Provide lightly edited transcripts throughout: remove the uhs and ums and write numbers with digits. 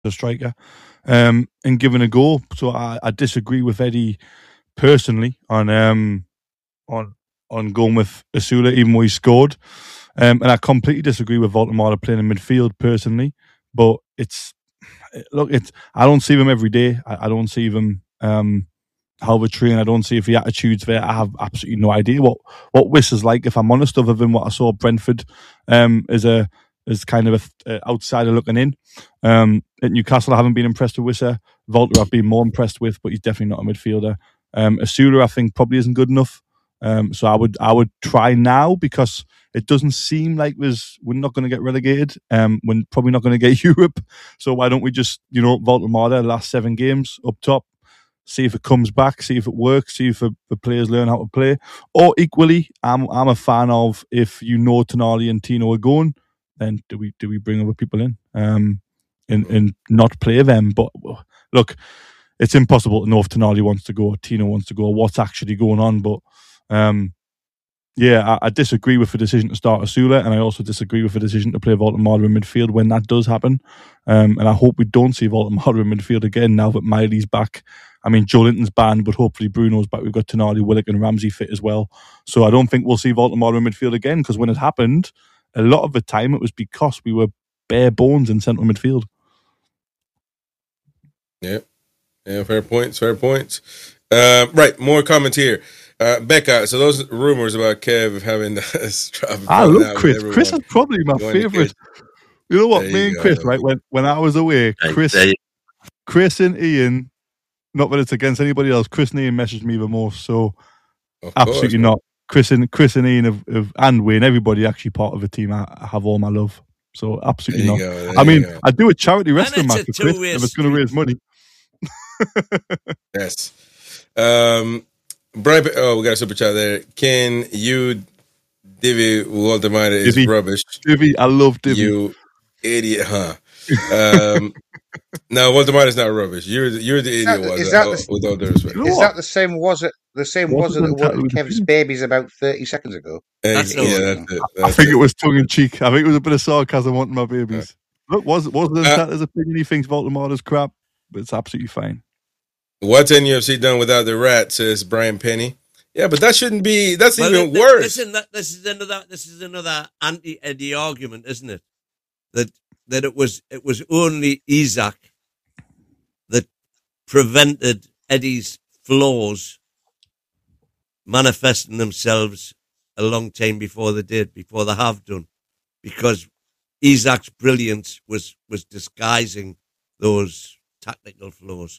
a striker, and given a go. So I disagree with Eddie personally on going with Asula, even though he scored. And I completely disagree with Voldemort playing in midfield personally. But I don't see them every day. I don't see them how they train. I don't see if the attitude's there. I have absolutely no idea what Wiss is like, if I'm honest, other than what I saw Brentford as kind of a outsider looking in. At Newcastle, I haven't been impressed with Wisser. Volter I've been more impressed with, but he's definitely not a midfielder. Asula I think probably isn't good enough. So I would try now, because it doesn't seem like we're not going to get relegated. We're probably not going to get Europe. So why don't we just, Voldemort last 7 games up top, see if it comes back, see if it works, see if the players learn how to play. Or equally, I'm a fan of, if Tonali and Tino are going, then do we bring other people in and not play them? But look, it's impossible to know if Tonali wants to go, Tino wants to go, what's actually going on. But I disagree with the decision to start Asula, and I also disagree with the decision to play Voldemort in midfield when that does happen. And I hope we don't see Voldemort in midfield again now that Miley's back. I mean, Joe Linton's banned, but hopefully Bruno's back. We've got Tonali, Willock and Ramsey fit as well. So I don't think we'll see Voldemort in midfield again, because when it happened, a lot of the time it was because we were bare bones in central midfield. Yeah, fair points. Right, more comments here. Becca, so those rumors about Kev having I love Chris. Chris is probably my favourite. You know what, me and Chris, right, when I was away, Chris and Ian, not that it's against anybody else, Chris and Ian messaged me the most, so absolutely not. Chris and Ian have, and Wayne, everybody actually part of the team, I have all my love. So absolutely not. I mean, I do a charity wrestling match for Chris if it's going to raise money. Yes. Brian, we got a super chat there. Can you Divi Waldemar is rubbish? Divi, I love Divi. You idiot, huh? No, Waldemar is not rubbish. You're the idiot. With all due respect, is that the same? Was it the same? Was it that wanted Kev's babies about 30 seconds ago? That's it. I think it was tongue in cheek. I think it was a bit of sarcasm wanting my babies. Look, wasn't his opinion? He thinks Voldemort is crap, but it's absolutely fine. What's NFC done without the rat? Says Brian Penny. Yeah, but that shouldn't be. That's even worse. Listen, this is another anti-Eddie argument, isn't it? That it was only Isak that prevented Eddie's flaws manifesting themselves a long time before they have done, because Isak's brilliance was disguising those tactical flaws.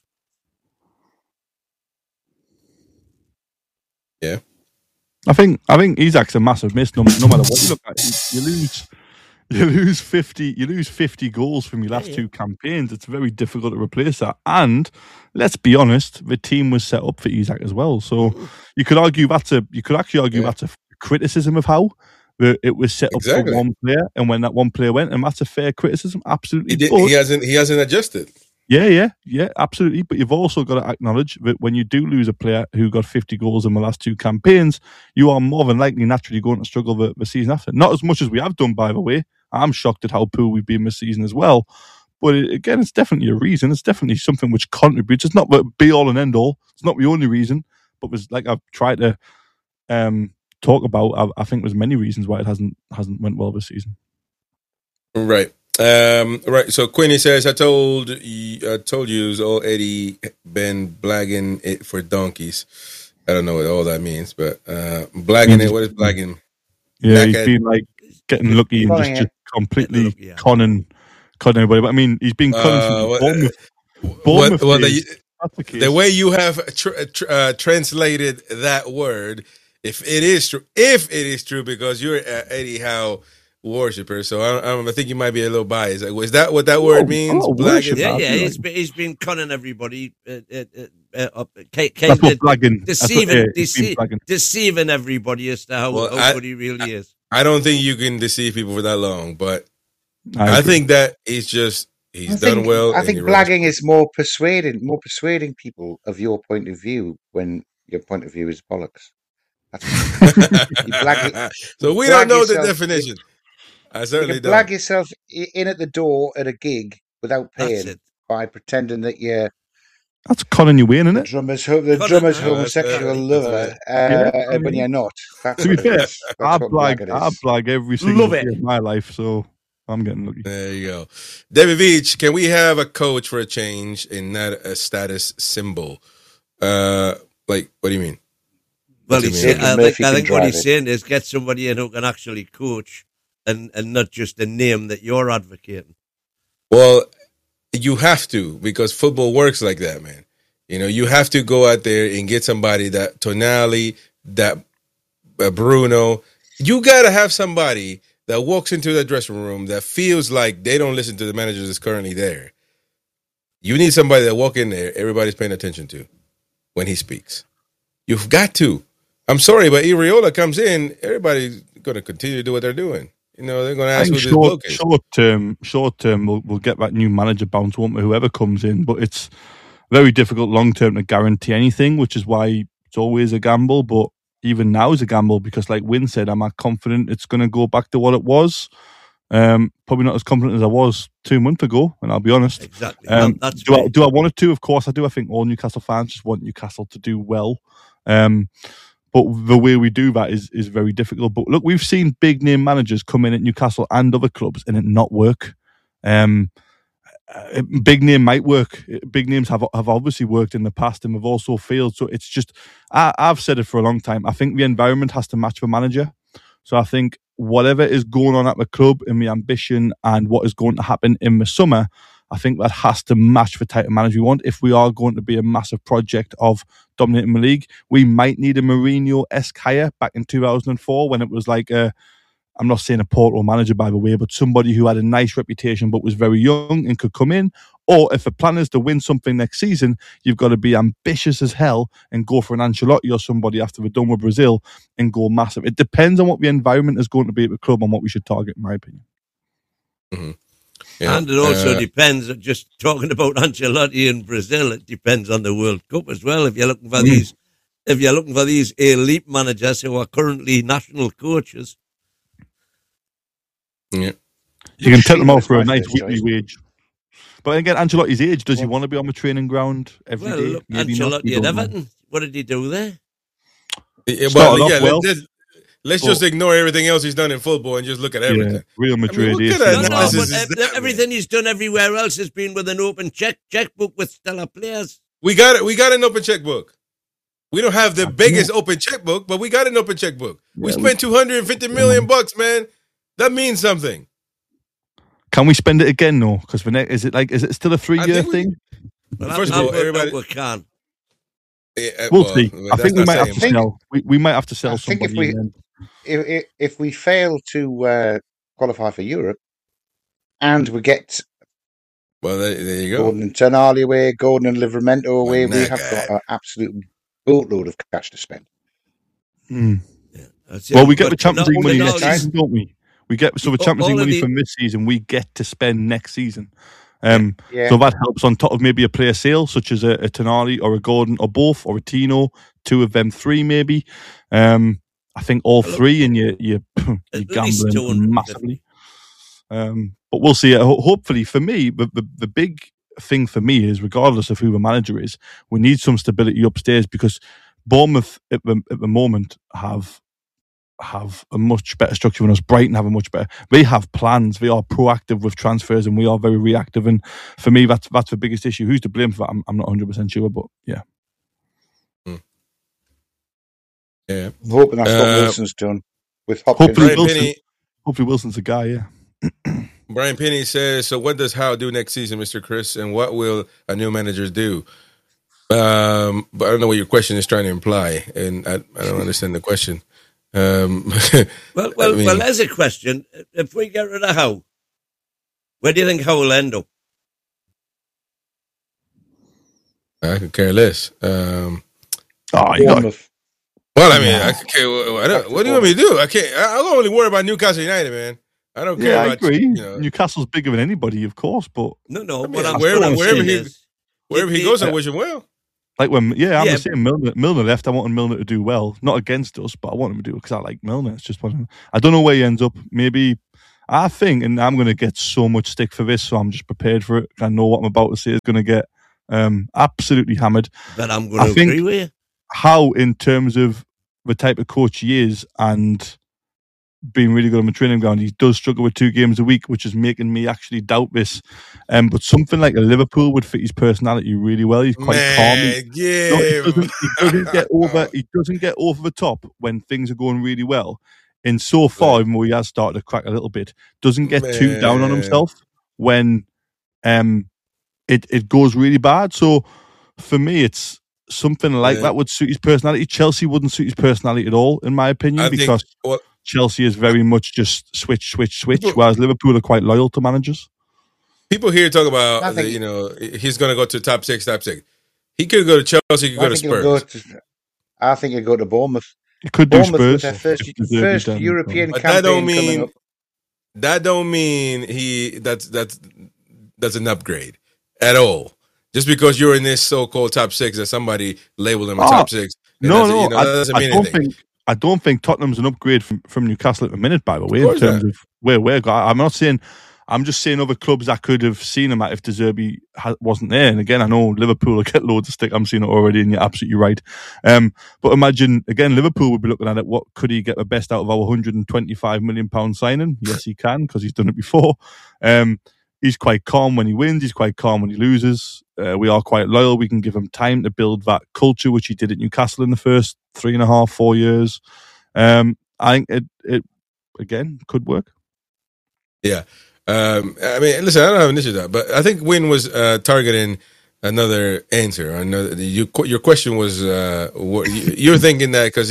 Yeah, I think Isak's a massive miss. No matter what you look at, you lose 50 goals from your last 2 campaigns. It's very difficult to replace that. And let's be honest, the team was set up for Isak as well. So you could argue that's a criticism of how it was set up for one player, and when that one player went, and that's a fair criticism. Absolutely, he hasn't adjusted. Yeah, absolutely. But you've also got to acknowledge that when you do lose a player who got 50 goals in the last 2 campaigns, you are more than likely naturally going to struggle the season after. Not as much as we have done, by the way. I'm shocked at how poor we've been this season as well. But again, it's definitely a reason. It's definitely something which contributes. It's not the be all and end all. It's not the only reason. But there's, like I've tried to talk about, I think there's many reasons why it hasn't went well this season. Right. Right. So Quinny says, I told you all Eddie been blagging it for donkeys. I don't know what all that means, but blagging it. What is blagging? Yeah, he's been like getting lucky and just completely conning everybody. But I mean, he's been conning Bournemouth. The way you have translated that word, if it is true, because you're Eddie Howe worshipper, so I think you might be a little biased. Like, is that what that word means? He's been conning everybody, deceiving everybody as to how good he really is. I don't think you can deceive people for that long, but I think that he's done well. I think blagging is more persuading people of your point of view when your point of view is bollocks. So we don't know the definition. I certainly don't. Blag yourself in at the door at a gig without paying. by pretending that you're That's conning you in, isn't the it? drummer's that's homosexual it. lover when you're not. That's To be what it fair, is. That's what blag it I is. blag every single Love it. day of my life, so I'm getting lucky. There you go. David Veach, can we have a coach for a change and not a status symbol? Like, what do you mean? Well, What do you he's mean? saying, I Murphy think can what drive he's it. saying is get somebody in who can actually coach and not just a name that you're advocating. Well, you have to, because football works like that, man. You know, you have to go out there and get somebody that Tonali, that Bruno. You got to have somebody that walks into the dressing room that feels like they don't listen to the manager that's currently there. You need somebody that walk in there, everybody's paying attention to when he speaks. You've got to. I'm sorry, but Iriola comes in, everybody's going to continue to do what they're doing. You know, they're going to I ask who think this bloke is. short term, we'll get that new manager bounce, won't we? Whoever comes in, but it's very difficult long term to guarantee anything, which is why it's always a gamble. But even now is a gamble because, like Win said, I'm not confident it's going to go back to what it was. Probably not as confident as I was 2 months ago, and I'll be honest. Exactly. That's do I want it to? Of course I do. I think all Newcastle fans just want Newcastle to do well. But the way we do that is very difficult. But look, we've seen big name managers come in at Newcastle and other clubs and it not work. Big name might work. Big names have obviously worked in the past and have also failed. So it's just, I've said it for a long time. I think the environment has to match the manager. So I think whatever is going on at the club and the ambition and what is going to happen in the summer, I think that has to match the type of manager we want. If we are going to be a massive project of dominating the league, we might need a Mourinho-esque hire back in 2004 when it was like I'm not saying a Porto manager, by the way, but somebody who had a nice reputation but was very young and could come in. Or if the plan is to win something next season, you've got to be ambitious as hell and go for an Ancelotti or somebody after we're done with Brazil and go massive. It depends on what the environment is going to be at the club and what we should target, in my opinion. Mm-hmm. Yeah. And it also depends, just talking about Ancelotti in Brazil, it depends on the World Cup as well. If you're looking for these elite managers who are currently national coaches. Yeah. You can take them out for a nice weekly wage. But again, Ancelotti's age, does he want to be on the training ground every day? Look, Maybe Ancelotti not. at Everton, what did he do there? Let's just ignore everything else he's done in football and just look at everything. Yeah, Real Madrid. Everything he's done everywhere else has been with an open checkbook with stellar players. We got it. We got an open checkbook. We don't have the biggest open checkbook, but we got an open checkbook. We spent $250 million, man. That means something. Can we spend it again? No, because is it still a 3-year thing? First of all, everybody can. We'll see. I think we might have to sell. We might have to sell somebody. If we fail to qualify for Europe, and we get there you go. Gordon and Tonali away, Gordon and Livramento away, we have got an absolute boatload of cash to spend. Mm. Yeah, we get the Champions League money next season, don't we? The Champions League money from this season we get to spend next season. So that helps on top of maybe a player sale, such as a Tonali or a Gordon or both, or a Tino, 2 of them 3 maybe. I think all 3, and you're gambling massively. But we'll see. Hopefully, for me, the big thing for me is, regardless of who the manager is, we need some stability upstairs, because Bournemouth at the moment have a much better structure than us. Brighton have a much better. They have plans. They are proactive with transfers, and we are very reactive. And for me, that's the biggest issue. Who's to blame for that? I'm not 100% sure, but yeah. Yeah, I'm hoping that's what Wilson's done with Hopkins. Hopefully Wilson's the guy. Yeah. Brian Penny says, so what does Howe do next season, Mr. Chris, and what will a new manager do? But I don't know what your question is trying to imply, and I don't understand the question. Well, there's a question. If we get rid of Howe, where do you think Howe will end up? I could care less. Well, I mean, I could care. What do you want me to do? I can't. I don't only worry about Newcastle United, man. I don't care. I agree. Newcastle's bigger than anybody, of course, but no. I mean, wherever he goes, I wish him well. Like I'm the same. Milner left. I wanted Milner to do well, not against us, but I want him to do it because I like Milner. It's just I don't know where he ends up. Maybe I think, and I'm going to get so much stick for this, so I'm just prepared for it. I know what I'm about to say is going to get absolutely hammered. But I'm going to agree with you. How, in terms of the type of coach he is and being really good on the training ground, he does struggle with 2 games a week, which is making me actually doubt this. But something like a Liverpool would fit his personality really well. He's quite calm. Yeah. He doesn't get over the top when things are going really well. And so far, even though he has started to crack a little bit, doesn't get too down on himself when it goes really bad. So for me, it's something like that would suit his personality. Chelsea wouldn't suit his personality at all, in my opinion, because Chelsea is very much just switch, whereas Liverpool are quite loyal to managers. People here talk about, he's going to go to top six. He could go to Chelsea, he could go to Spurs. I think he'd go to Bournemouth. He could do Spurs. With their first European but campaign coming up. That don't mean that's an upgrade at all. Just because you're in this so-called top six, that somebody labeled him a top six. No, that doesn't mean anything. I don't think Tottenham's an upgrade from Newcastle at the minute, by the way, in terms of where we're going. I'm just saying other clubs that could have seen him at if De Zerbi wasn't there. And again, I know Liverpool will get loads of stick. I'm seeing it already, and you're absolutely right. But imagine, again, Liverpool would be looking at it. What could he get the best out of our £125 million signing? Yes, he can, because he's done it before. He's quite calm when he wins. He's quite calm when he loses. We are quite loyal. We can give him time to build that culture, which he did at Newcastle in the first 3.5, 4 years. I think it again could work. Yeah. I mean, listen, I don't have an issue with that, but I think Wynn was targeting another answer. Your question was you're thinking that because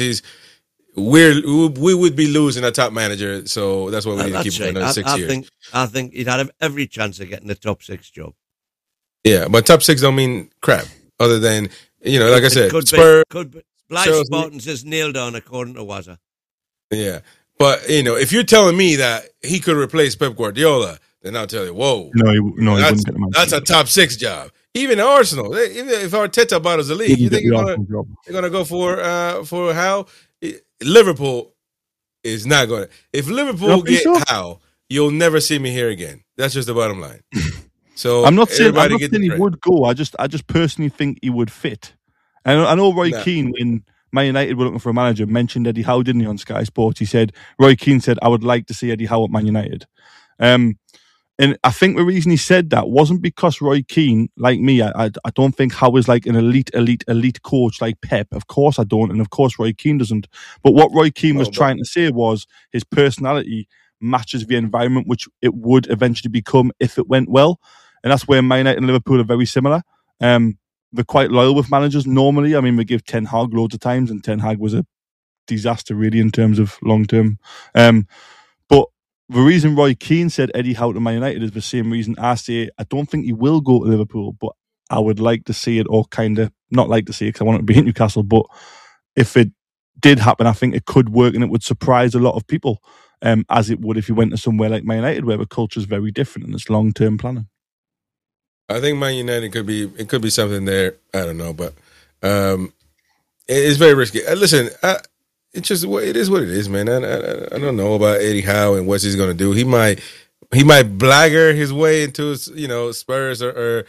we would be losing a top manager, so that's why we need to keep him another 6 years. I think he'd have every chance of getting the top 6 job. Yeah, but top 6 don't mean crap. Other than like I said, Spurs. Blythe Spartans is nailed on according to Wazza. Yeah, but if you're telling me that he could replace Pep Guardiola, then I'll tell you, whoa, he wouldn't get him. That's a top 6 job. Even Arsenal, even if Arteta bottles the league, you think they're gonna go for how? Liverpool is not going to. If Liverpool get Howe, you'll never see me here again. That's just the bottom line. So I'm not saying he would go. I just personally think he would fit. And I know Roy Keane, when Man United were looking for a manager, mentioned Eddie Howe, didn't he, on Sky Sports? He said, Roy Keane said, I would like to see Eddie Howe at Man United. And I think the reason he said that wasn't because Roy Keane, like me, I don't think Howe is like an elite coach like Pep. Of course I don't, and of course Roy Keane doesn't. But what Roy Keane was trying to say was his personality matches the environment which it would eventually become if it went well. And that's where Man United and Liverpool are very similar. They're quite loyal with managers normally. I mean, we give Ten Hag loads of times, and Ten Hag was a disaster really in terms of long-term. But the reason Roy Keane said Eddie Howe to Man United is the same reason I say I don't think he will go to Liverpool, but I would like to see it, or kind of not like to see it because I want it to be in Newcastle. But if it did happen, I think it could work and it would surprise a lot of people, as it would if you went to somewhere like Man United where the culture is very different and it's long-term planning. I think Man United could be something there. I don't know, but it's very risky. Listen, it's just it is what it is, man. I don't know about Eddie Howe and what he's going to do. He might blagger his way into Spurs or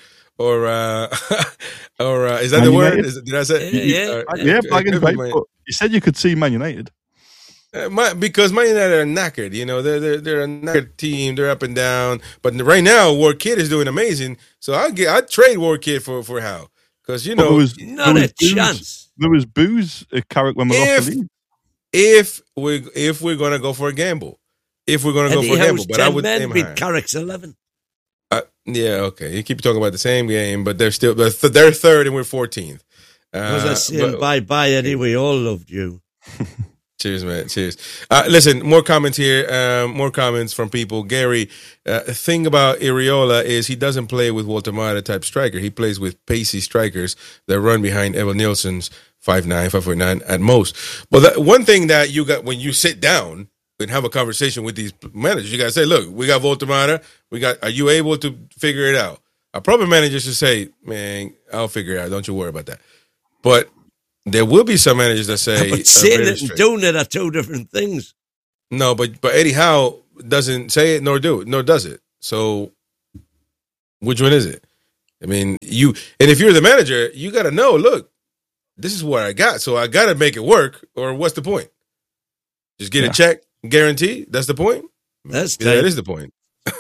is that Man the word? Did I say? Yeah, blagging right. But you said you could see Man United. Because Man United are knackered, they're a knackered team. They're up and down. But right now, Ward Kidd is doing amazing. So I'd trade Ward Kidd for Howe because not a chance. There was booze at Carrick when we lost the league. If we're gonna go for a gamble, but I would aim higher. Carrick's 11. Yeah, okay. You keep talking about the same game, but they're third and we're 14th. Was I saying bye Eddie? We all loved you. Cheers, man. Cheers. Listen, more comments here. More comments from people. Gary, the thing about Iriola is he doesn't play with Walter Mata type striker. He plays with pacey strikers that run behind Evan Nielsen's 5'9", 5'9" at most. But one thing that you got when you sit down and have a conversation with these managers, you got to say, look, we got Walter Mata. Are you able to figure it out? A proper manager should say, man, I'll figure it out. Don't you worry about that. But there will be some managers that say... But saying it and doing it are two different things. No, but Eddie Howe doesn't say it nor does it. So which one is it? I mean, if you're the manager, you got to know, look, this is what I got, so I got to make it work, or what's the point? Just get a check, guarantee? That's the point? That is the point.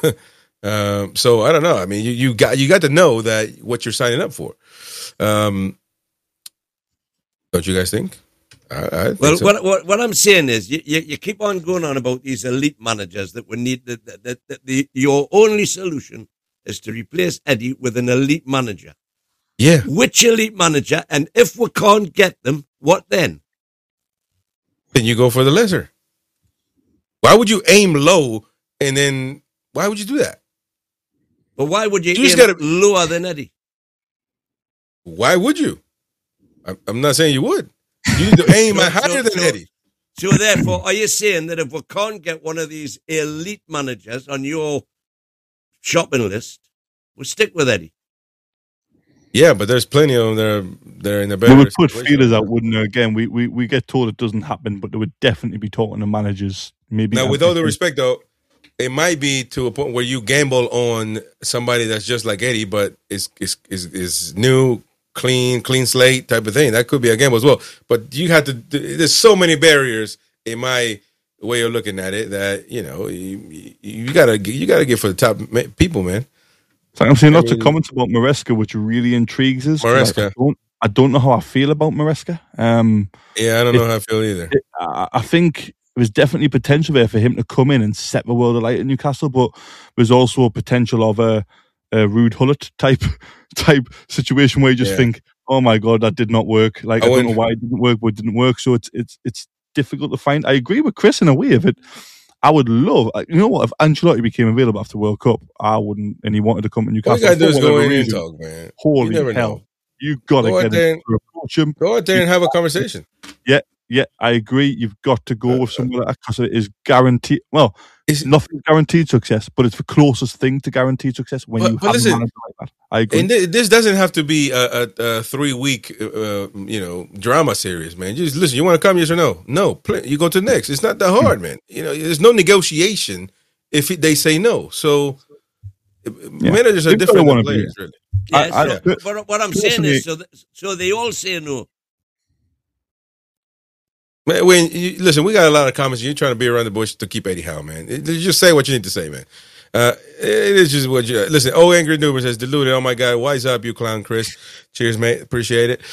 So I don't know. I mean, you got to know that what you're signing up for. Don't you guys think? I think so. What I'm saying is, you keep on going on about these elite managers that we need. Your only solution is to replace Eddie with an elite manager. Yeah. Which elite manager? And if we can't get them, what then? Then you go for the lesser. Why would you aim low and then why would you do that? But why would you aim lower than Eddie? Why would you? I'm not saying you would. You need to aim higher than Eddie. So therefore, are you saying that if we can't get one of these elite managers on your shopping list, we'll stick with Eddie? Yeah, but there's plenty of them. They're in the better. They would put feelers out, wouldn't they? Again, we get told it doesn't happen, but they would definitely be talking to managers. Maybe now, with all due respect, though, it might be to a point where you gamble on somebody that's just like Eddie, but is new, clean slate type of thing. That could be a gamble as well. But you have to. There's so many barriers in my way of looking at it that you gotta get for the top people, man. So I'm seeing lots of comments about Maresca, which really intrigues us. Maresca. I don't know how I feel about Maresca. Yeah, I don't know how I feel either. I think there's definitely potential there for him to come in and set the world alight in Newcastle, but there's also a potential of a Ruud Gullit type situation where you just think, oh my God, that did not work. Like, I don't know why it didn't work, but it didn't work. So it's difficult to find. I agree with Chris in a way of it. I would love, you know what, if Ancelotti became available after World Cup, I wouldn't, and he wanted to come to Newcastle. All you got to do is go in and talk, man. Holy hell. Know. You got to get him to approach him. Go out there and have a conversation. Yeah, I agree. You've got to go with someone like that because it is guaranteed. Well, nothing guaranteed success, but it's the closest thing to guaranteed success when you have a manager like that. I agree. And this doesn't have to be a 3-week, drama series, man. Just listen. You want to come? Yes or no? No. You go to the next. It's not that hard, man. There's no negotiation if they say no. So managers are different than players, really. Yeah, but what I'm saying is, so they all say no. Man, listen, we got a lot of comments. You're trying to be around the bush to keep Eddie Howe, man. Just say what you need to say, man. It is just what you listen. Oh, Angry Newman says deluded. Oh my God, wise up, you clown, Chris. Cheers, mate. Appreciate it.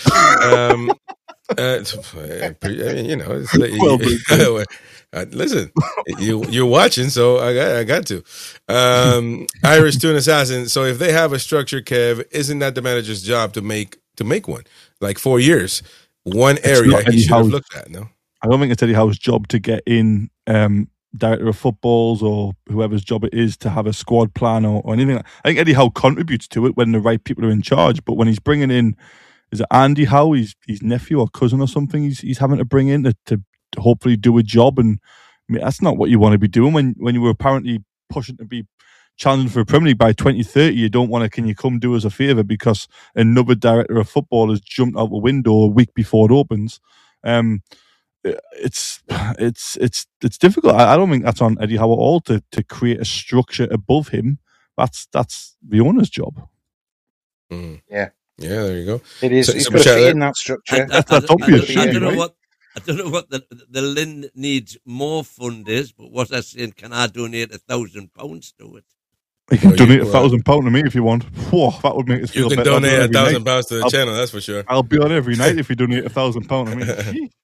Listen, you're watching, so I got to. Irish Tune Assassin. So if they have a structure, Kev, isn't that the manager's job to make one? Like 4 years, one area he should have looked at. No, I don't think it's Eddie Howe's job to get in director of footballs or whoever's job it is to have a squad plan or anything. I think Eddie Howe contributes to it when the right people are in charge, but when he's bringing in, is it Andy Howe, his nephew or cousin or something, he's having to bring in to hopefully do a job, and I mean, that's not what you want to be doing when you were apparently pushing to be challenging for a Premier League by 2030. You don't want to, can you come do us a favour because another director of football has jumped out the window a week before it opens. It's difficult. I don't think that's on Eddie Howe at all to create a structure above him. That's the owner's job. Yeah, there you go. It is. He's got to fit in that structure. That's obvious. I don't know what the Lynn needs more fund is, but what I'm saying, can I donate £1,000 to it? You can donate £1,000 to me if you want. Whoa, that would make us feel better. You can donate £1,000 to the channel, that's for sure. I'll be on every night if you donate £1,000 to me.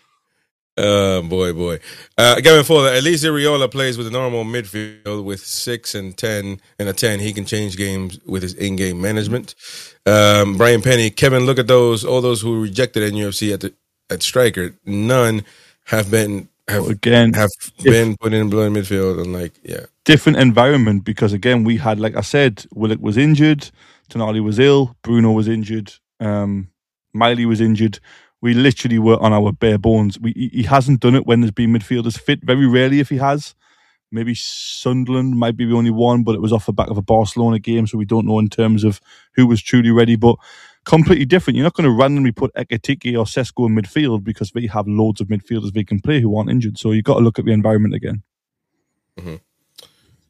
Boy. Gavin Fuller, at least Iriola plays with a normal midfield with 6 and 10 and a 10. He can change games with his in-game management. Brian Penny, Kevin, look at all those who rejected NFC at striker. None have been put in blue midfield and different environment, because again we had, like I said, Willock was injured, Tonali was ill, Bruno was injured, Miley was injured. We literally were on our bare bones. He hasn't done it when there's been midfielders fit. Very rarely, if he has. Maybe Sunderland might be the only one, but it was off the back of a Barcelona game, so we don't know in terms of who was truly ready. But completely different. You're not going to randomly put Ekitike or Sesko in midfield because they have loads of midfielders they can play who aren't injured. So you've got to look at the environment again. Mm-hmm.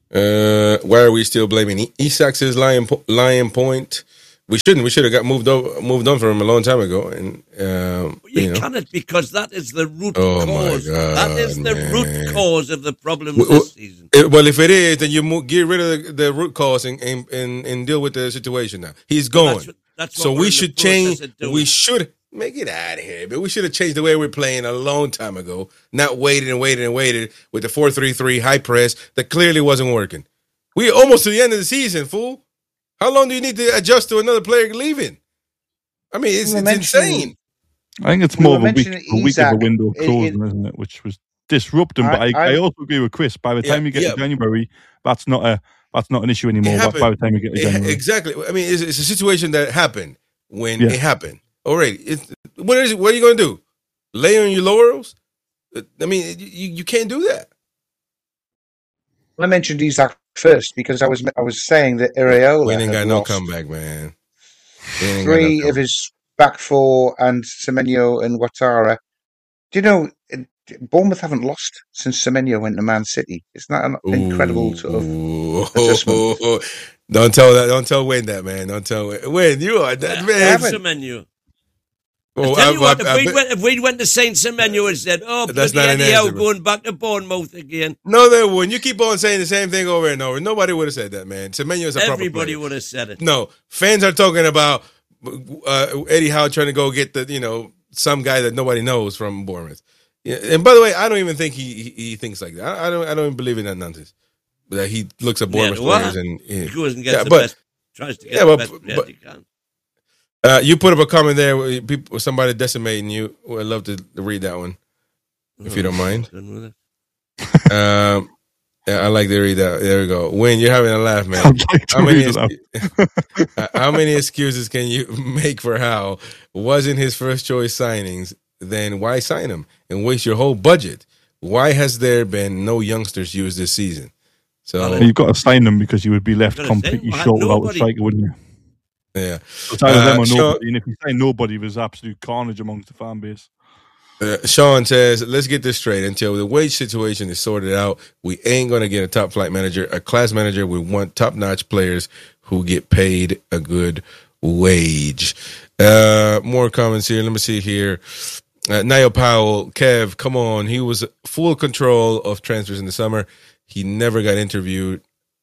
Why are we still blaming Isak? Says Lion Point. We shouldn't. We should have got moved on from him a long time ago. And you cannot, because that is the root Oh, cause. my God, That is the man. root cause of the problems this season. Well, if it is, then you get rid of the root cause and deal with the situation now. He's gone. That's what So we're we in the should process change. of doing. We should make it out of here. But we should have changed the way we're playing a long time ago. Not waited with the 4-3-3 high press that clearly wasn't working. We almost to the end of the season, fool. How long do you need to adjust to another player leaving? I mean, it's insane. I think it's We more were of a week mentioning of the Isak window closing, isn't it? Which was disrupting. But I also agree with Chris. By the time you get to January, that's not an issue anymore. By the time you get to January, Exactly. I mean, it's a situation that happened when it happened already. What is it? What are you going to do? Lay on your laurels? I mean, you can't do that. I mentioned Isak first because I was saying that Iraola We ain't got had no lost comeback, man. 3 of his back 4 and Semenyo and Ouattara. Do you know Bournemouth haven't lost since Semenyo went to Man City? Isn't that an incredible sort of adjustment? Don't tell Wayne that, man. Don't tell Wayne. You are that man. Semenyo. Well, I tell you what, if we went to Saint Semenyo and said, that's not an anyhow, answer, going back to Bournemouth again. No, they wouldn't. You keep on saying the same thing over and over. Nobody would have said that, man. Semenyo is a proper player. Everybody would have said it. No, fans are talking about Eddie Howe trying to go get some guy that nobody knows from Bournemouth. Yeah, and by the way, I don't even think he thinks like that. I don't even believe in that nonsense. That he looks at Bournemouth players and he goes and gets the best. Tries to get the best player he can. You put up a comment there with somebody decimating you. I'd love to read that one, if you don't mind. I like to read that. There we go. Wayne, you're having a laugh, man. How many excuses can you make for Howe? Wasn't his first choice signings? Then why sign him and waste your whole budget? Why has there been no youngsters used this season? So you've got to sign them because you would be left completely short without a striker, wouldn't you? Yeah. It's either them or nobody. And if you say nobody, there's absolute carnage amongst the fan base. Sean says, let's get this straight. Until the wage situation is sorted out, we ain't going to get a top flight manager, a class manager. We want top-notch players who get paid a good wage. More comments here. Let me see here. Niall Powell, Kev, come on. He was full control of transfers in the summer. He never got interviewed.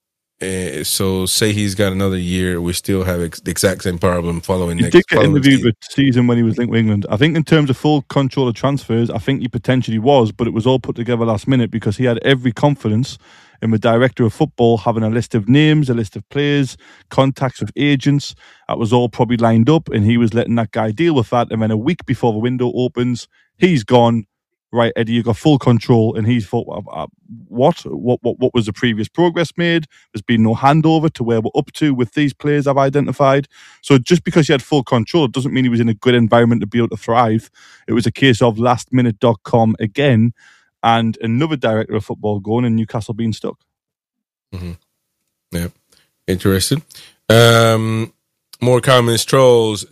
So say he's got another year, we still have the exact same problem following next. He did get interviewed with season when he was linked with England. I think in terms of full control of transfers, I think he potentially was, but it was all put together last minute because he had every confidence in the director of football having a list of names, a list of players, contacts with agents. That was all probably lined up, and he was letting that guy deal with that. And then a week before the window opens, he's gone. Right, Eddie, you got full control, and he's thought, what was the previous progress made? There's been no handover to where we're up to with these players I've identified. So just because he had full control doesn't mean he was in a good environment to be able to thrive. It was a case of lastminute.com again, and another director of football going, and Newcastle being stuck. Mm-hmm. Yeah, interesting. More comments, trolls.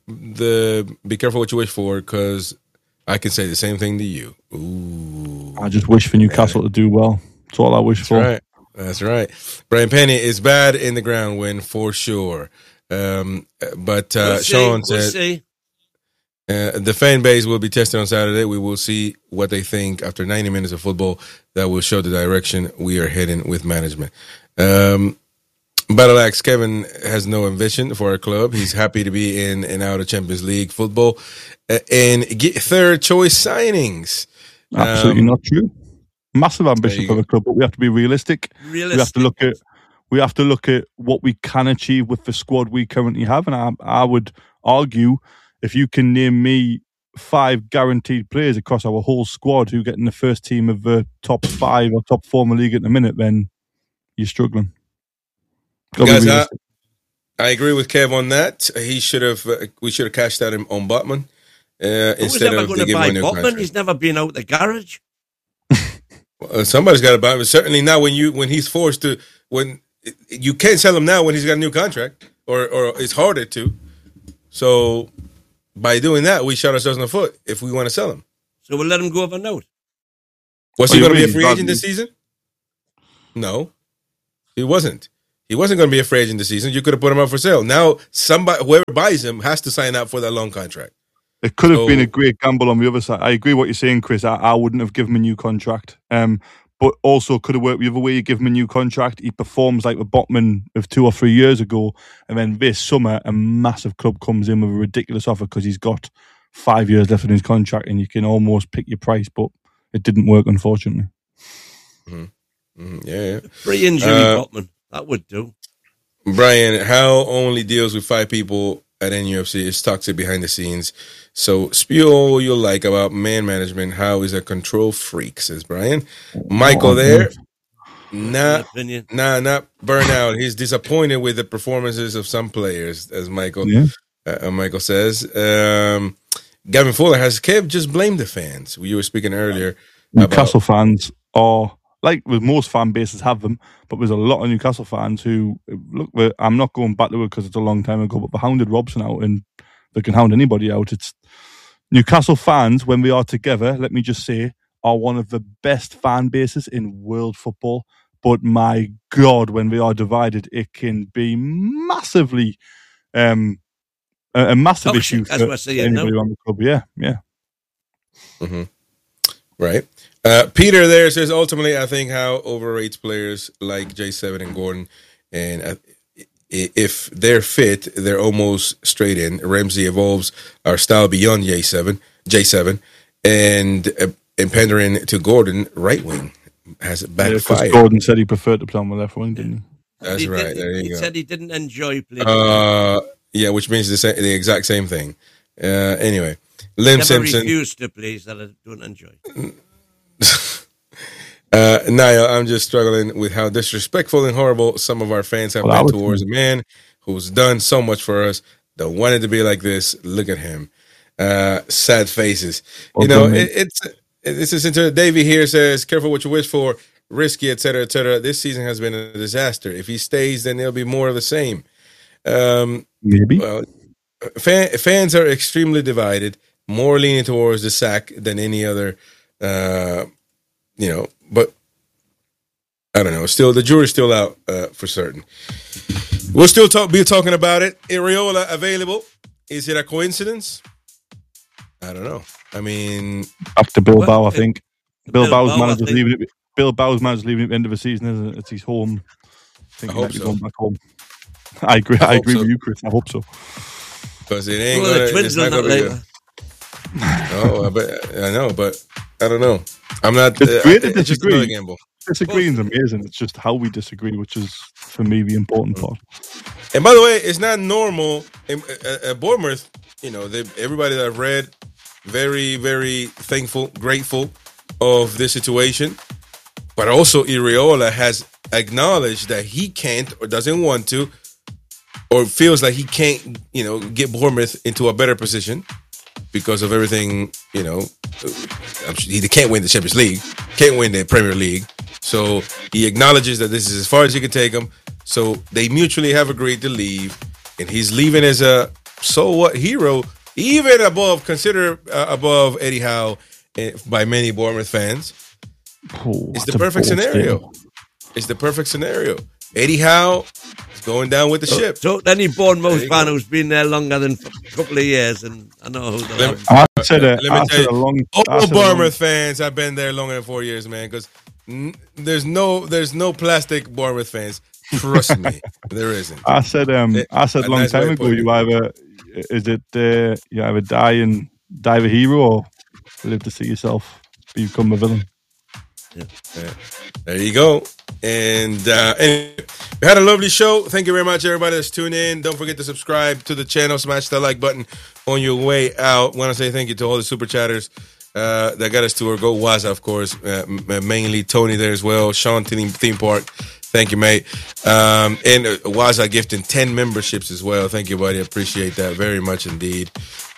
Be careful what you wish for, because I can say the same thing to you. Ooh, I just wish for Newcastle to do well. That's all I wish for. Right. That's right. Brian Penny is bad in the ground win for sure. But Sean said the fan base will be tested on Saturday. We will see what they think after 90 minutes of football. That will show the direction we are heading with management. Battle Axe Kevin has no ambition for our club. He's happy to be in and out of Champions League football and get third choice signings. Absolutely not true. Massive ambition for the club, but we have to be realistic. We have to look at what we can achieve with the squad we currently have. And I would argue, if you can name me 5 guaranteed players across our whole squad who get in the first team of the top 5 or top 4 in the league at the minute, then you're struggling. Guys, I agree with Kev on that. We should have cashed out on Botman instead of giving him a new contract. He's never been out the garage. Somebody's got to buy him. Certainly not when he's forced to. When you can't sell him now when he's got a new contract, or it's harder to. So by doing that, we shot ourselves in the foot if we want to sell him. So we'll let him go over note. Was he going to be a free agent this season? No. He wasn't. He wasn't going to be a free agent this season. You could have put him up for sale. Now, whoever buys him has to sign up for that long contract. It could have been a great gamble on the other side. I agree what you're saying, Chris. I wouldn't have given him a new contract. But also could have worked the other way. You give him a new contract. He performs like the Botman of 2 or 3 years ago. And then this summer, a massive club comes in with a ridiculous offer because he's got 5 years left in his contract and you can almost pick your price. But it didn't work, unfortunately. Mm-hmm. Mm-hmm. Yeah. Free injury, Botman. That would do. Brian, how only deals with 5 people at NUFC is toxic behind the scenes. So spew all you like about man management. How is a control freak, says Brian. Michael there. Not burnout. He's disappointed with the performances of some players, as Michael Michael says. Gavin Fuller, has Kev just blamed the fans? You were speaking earlier. Newcastle fans are, like with most fan bases have them, but there's a lot of Newcastle fans who, look, I'm not going back to it because it's a long time ago, but they hounded Robson out and they can hound anybody out. It's Newcastle fans, when we are together, let me just say, are one of the best fan bases in world football. But my God, when we are divided, it can be massively a massive issue for anybody around the club. Yeah. Mm-hmm. Right. Peter there says, ultimately, I think Howe overrates players like J7 and Gordon. And if they're fit, they're almost straight in. Ramsey evolves our style beyond J7, and pandering to Gordon, right wing, has backfired. Gordon said he preferred to play on the left wing, didn't he? That's right. There you go. He said he didn't enjoy playing. Yeah, which means the exact same thing. Anyway, Lim Simpson refused to play that I don't enjoy. Niall, I'm just struggling with how disrespectful and horrible some of our fans have been towards a man who's done so much for us. Don't want it to be like this. Look at him. Sad faces. This is into Davey here says, careful what you wish for, risky, etc., etc. This season has been a disaster. If he stays, then it'll be more of the same. Maybe. Well, fans are extremely divided, more leaning towards the sack than any other. But I don't know. Still, the jury's still out for certain. We'll still be talking about it. Iraola available? Is it a coincidence? I don't know. I mean, after Bilbao, I think Bilbao's manager's leaving. Bilbao's manager's leaving at the end of the season, isn't it? It's his home. I think he might be going back home. I agree. I agree with you, Chris. I hope so. Because it ain't going to be good. I know, but I don't know. I'm not. It's great to disagree. It's just another gamble. Disagreeing is amazing. It's just how we disagree, which is for me the important part. And by the way, it's not normal at Bournemouth. Everybody that I've read, very, very thankful, grateful of this situation. But also, Iraola has acknowledged that he can't or doesn't want to, or feels like he can't, get Bournemouth into a better position because of everything. He can't win the Champions League, can't win the Premier League. So he acknowledges that this is as far as he can take him. So they mutually have agreed to leave, and he's leaving as a hero, even considered above Eddie Howe by many Bournemouth fans. It's the perfect scenario. It's the perfect scenario. Eddie Howe is going down with the ship. So any Bournemouth fan who's been there longer than a couple of years, and I know who they are. All Bournemouth fans have been there longer than 4 years, man, because there's no plastic Bournemouth fans. Trust me, there isn't. I said a long time ago, you either die a hero or live to see yourself become a villain. Yeah. There you go. And anyway, we had a lovely show. Thank you very much, everybody that's tuned in. Don't forget to subscribe to the channel. Smash that like button on your way out. Want to say thank you to all the super chatters that got us to our Go Waza, of course. Mainly Tony there as well. Sean Theme Park. Thank you, mate. And Waza gifting 10 memberships as well. Thank you, buddy. Appreciate that very much indeed.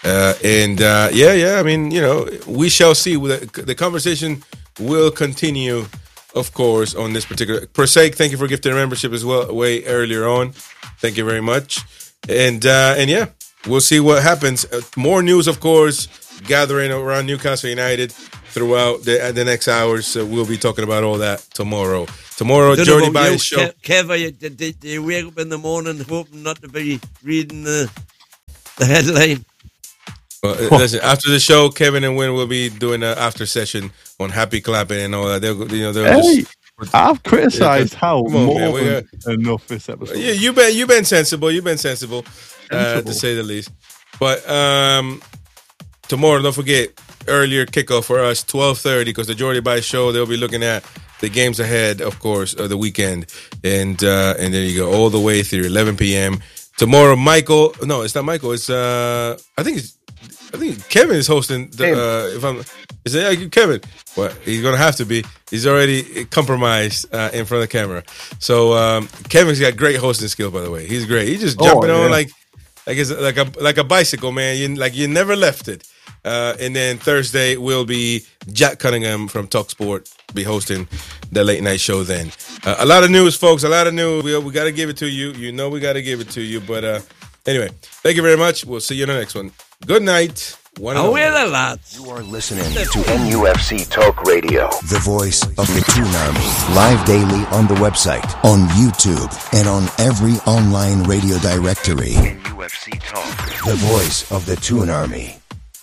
I mean, we shall see. The conversation will continue, of course, on this particular. Prosaic, thank you for gifting a membership as well way earlier on. Thank you very much. And we'll see what happens. More news, of course, gathering around Newcastle United throughout the next hours. So we'll be talking about all that tomorrow. Tomorrow, Jordy Bias show. Kev, do you wake up in the morning hoping not to be reading the headline? Well, listen, after the show, Kevin and Win will be doing an after session on Happy Clapping and all that. I've criticised how more than enough this episode. Yeah, you've been sensible. You've been sensible, to say the least. But tomorrow, don't forget, earlier kickoff for us, 12:30, because the Jordy Bias show, they'll be looking at the games ahead, of course, of the weekend. And there you go, all the way through 11 p.m. Tomorrow, Michael. No, it's not Michael. It's I think Kevin is hosting. Is it Kevin? Well, he's gonna have to be. He's already compromised in front of the camera. So Kevin's got great hosting skill, by the way. He's great. He's just jumping on like it's like a bicycle, man. You never left it. And then Thursday will be Jack Cunningham from TalkSport be hosting the late night show. Then a lot of news, folks. A lot of news. We got to give it to you. You know we got to give it to you. But anyway, thank you very much. We'll see you in the next one. Good night. Away the lads. You are listening to NUFC Talk Radio, the voice of the Toon Army. Live daily on the website, on YouTube, and on every online radio directory. NUFC Talk, the voice of the Toon Army.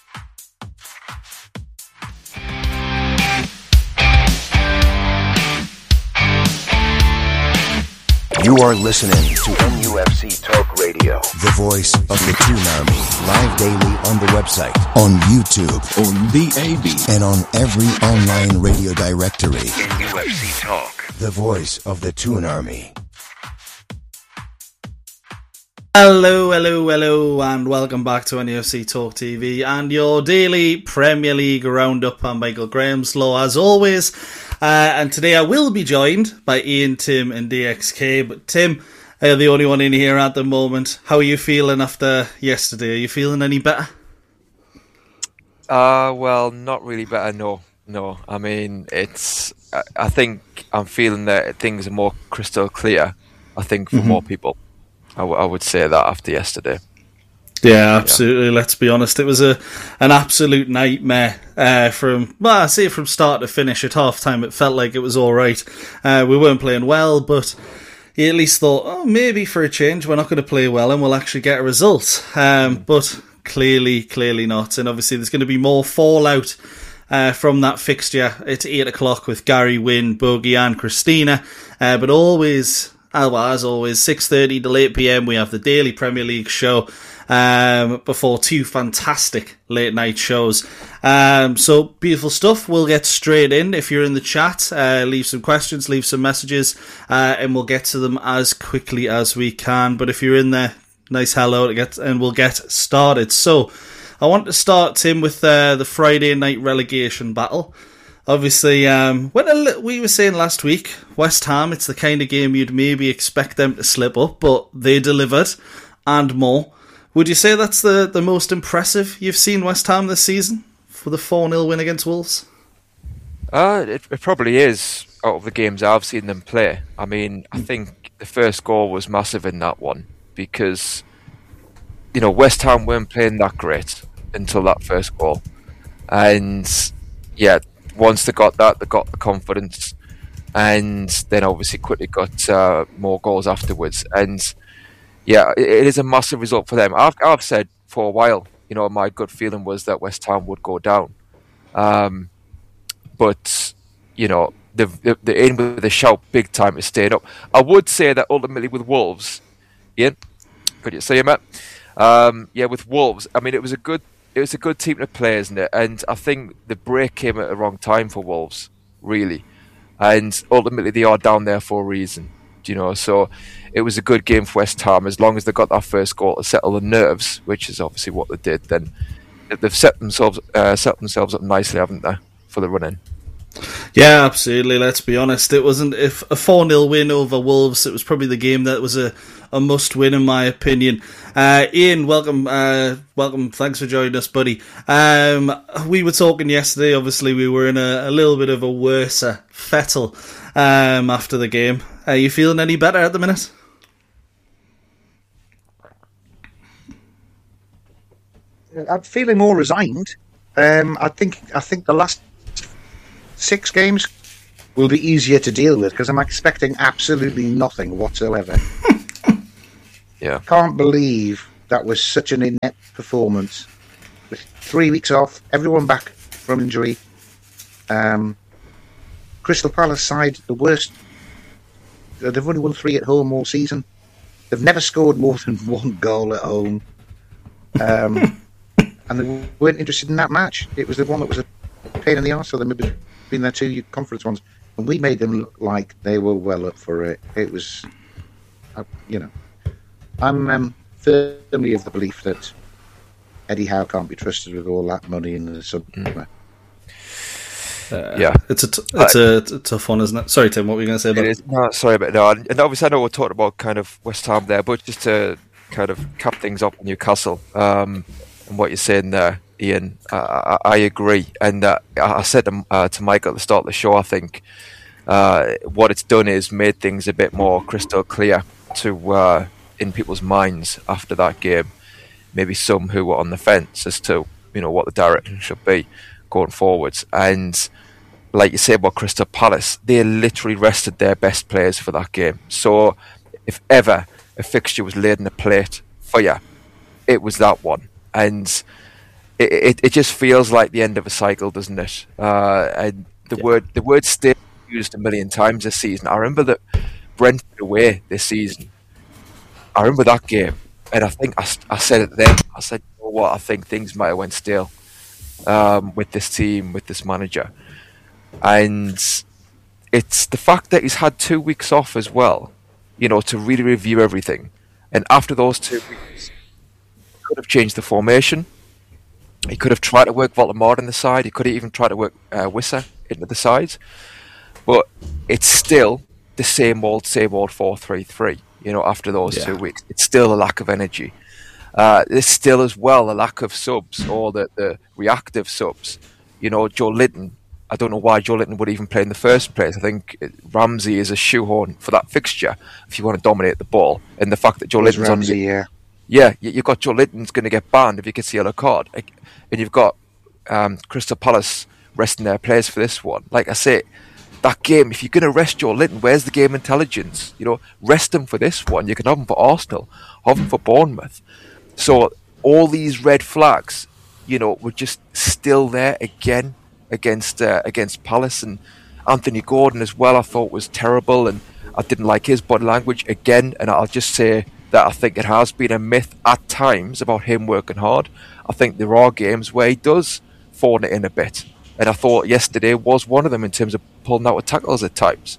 You are listening to NUFC Talk Radio, the voice of the Toon Army. Live daily on the website, on YouTube, on the AB, and on every online radio directory. NUFC Talk, the voice of the Toon Army. Hello, and welcome back to NUFC Talk TV and your daily Premier League roundup. I'm Michael Grahamslaw, as always. And today I will be joined by Ian, Tim and DXK. But Tim, you're the only one in here at the moment. How are you feeling after yesterday? Are you feeling any better? Well, not really better, no. I mean, I think I'm feeling that things are more crystal clear, I think, for more people. I would say that after yesterday. Yeah, absolutely. Yeah. Let's be honest. It was an absolute nightmare from start to finish. At half time, it felt like it was all right. We weren't playing well, but you at least thought, maybe for a change, we're not going to play well and we'll actually get a result. But clearly not. And obviously, there's going to be more fallout from that fixture. It's 8 o'clock with Gary, Wynn, Bogey, and Christina. But always, as always, 6:30 to 8 p.m. we have the daily Premier League show. Before two fantastic late night shows. So beautiful stuff. We'll get straight in. If you're in the chat, leave some questions, leave some messages, and we'll get to them as quickly as we can. But if you're in there, nice hello and we'll get started. So I want to start, Tim, with the Friday night relegation battle. Obviously, we were saying last week, West Ham, it's the kind of game you'd maybe expect them to slip up, but they delivered and more. Would you say that's the most impressive you've seen West Ham this season for the 4-0 win against Wolves? It probably is, out of the games I've seen them play. I mean, I think the first goal was massive in that one because, West Ham weren't playing that great until that first goal. And, once they got that, they got the confidence and then obviously quickly got more goals afterwards. And yeah, it is a massive result for them. I've said for a while, my gut feeling was that West Ham would go down. But, they're in with a shout big time to stay up. I would say that ultimately with Wolves, Ian, could you say, Matt? With Wolves, I mean, it was a good team to play, isn't it? And I think the break came at the wrong time for Wolves, really. And ultimately they are down there for a reason. So it was a good game for West Ham as long as they got that first goal to settle the nerves, which is obviously what they did. Then they've set themselves up nicely, haven't they, for the run-in? Yeah, absolutely. Let's be honest. It wasn't a 4-0 win over Wolves. It was probably the game that was a must-win, in my opinion. Ian, welcome. Thanks for joining us, buddy. We were talking yesterday. Obviously, we were in a little bit of a worse fettle after the game. Are you feeling any better at the minute? I'm feeling more resigned. I think the last 6 games will be easier to deal with, because I'm expecting absolutely nothing whatsoever. Yeah. Can't believe that was such an inept performance. With 3 weeks off, everyone back from injury. Crystal Palace side, the worst. They've only won 3 at home all season. They've never scored more than 1 goal at home. And they weren't interested in that match. It was the one that was a pain in the arse for them between their 2 conference ones. And we made them look like they were well up for it. It was, I'm firmly of the belief that Eddie Howe can't be trusted with all that money in the summer. Yeah, it's a tough one, isn't it? Sorry, Tim, what were you going to say about it? No, sorry about that. And obviously, I know we're talking about kind of West Ham there, but just to kind of cap things up, Newcastle, and what you're saying there, Ian, I agree. And I said to Michael at the start of the show, I think what it's done is made things a bit more crystal clear to in people's minds after that game. Maybe some who were on the fence as to what the direction should be going forwards. And like you say about Crystal Palace, they literally rested their best players for that game. So if ever a fixture was laid on the plate for you, it was that one. And it just feels like the end of a cycle, doesn't it? And the word stay used a million times this season. I remember that Brentford away this season. I remember that game, and I think I said it then. I said, you know what, I think things might have went stale with this team, with this manager. And it's the fact that he's had 2 weeks off as well, to really review everything. And after those 2 weeks, he could have changed the formation. He could have tried to work Voldemort in the side. He could have even tried to work Wissa into the sides. But it's still the same old 4-3-3, after those 2 weeks. It's still a lack of energy. There's still as well a lack of subs, or the reactive subs. Joelinton, I don't know why Joelinton would even play in the first place. I think Ramsey is a shoehorn for that fixture if you want to dominate the ball. And the fact that Joelinton's Ramsey, you've got Joelinton's going to get banned if he gets the yellow card. And you've got Crystal Palace resting their players for this one. Like I say, that game, if you're going to rest Joelinton, where's the game intelligence? Rest him for this one. You can have him for Arsenal, have him for Bournemouth. So all these red flags, were just still there again against Palace. And Anthony Gordon as well, I thought was terrible, and I didn't like his body language again. And I'll just say that I think it has been a myth at times about him working hard. I think there are games where he does phone it in a bit. And I thought yesterday was one of them in terms of pulling out of tackles at times.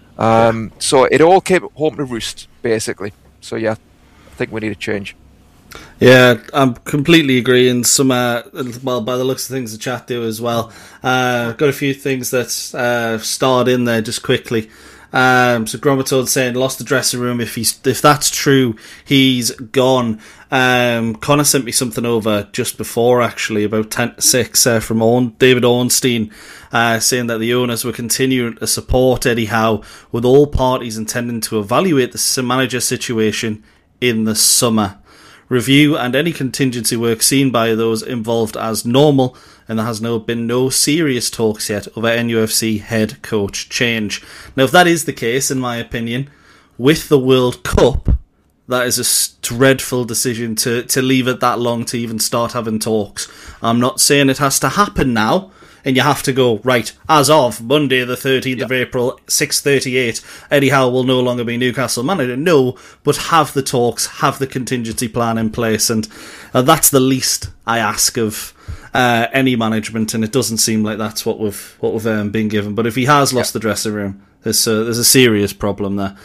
So it all came home to roost, basically. So yeah, I think we need a change. Yeah, I'm completely agreeing. Some, by the looks of things, the chat do as well. Got a few things that starred in there just quickly. So Gromatode saying lost the dressing room. If that's true, he's gone. Connor sent me something over just before, actually, about 10 to 6 from David Ornstein, saying that the owners were continuing to support Eddie Howe, with all parties intending to evaluate the manager situation in the summer. Review and any contingency work seen by those involved as normal, and there has been no serious talks yet of a NUFC head coach change. Now, if that is the case, in my opinion, with the World Cup, that is a dreadful decision to leave it that long to even start having talks. I'm not saying it has to happen now, and you have to go, right, as of Monday the 13th of April, 6:38, Eddie Howe will no longer be Newcastle manager. No, but have the talks, have the contingency plan in place, and that's the least I ask of any management, and it doesn't seem like that's what we've been given. But if he has lost the dressing room, there's a serious problem there.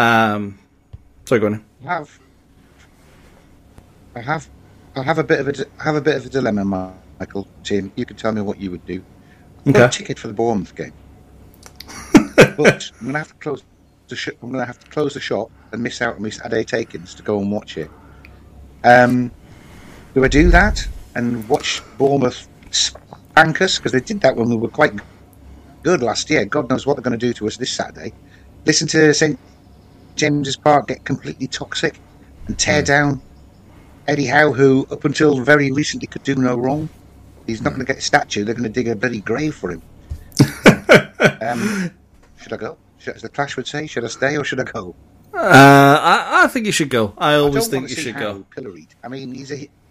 Sorry, go on. I have a bit of a dilemma, Michael. Tim, you can tell me what you would do. I've got a ticket for the Bournemouth game, but I'm going to have to close the shop and miss out on my Saturday takings to go and watch it. Do I do that and watch Bournemouth spank us? Because they did that when we were quite good last year. God knows what they're going to do to us this Saturday. Listen to St James's Park get completely toxic and tear down Eddie Howe, who up until very recently could do no wrong. He's not going to get a statue. They're going to dig a bloody grave for him. Should I go? As the Clash would say, should I stay or should I go? I think you should go. I always think you should go. Pilloried. I mean,